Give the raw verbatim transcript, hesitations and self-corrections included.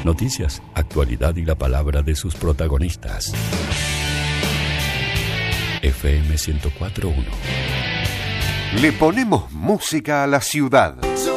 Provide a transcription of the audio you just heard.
Noticias, actualidad y la palabra de sus protagonistas. F M ciento cuatro punto uno. Le ponemos música a la ciudad.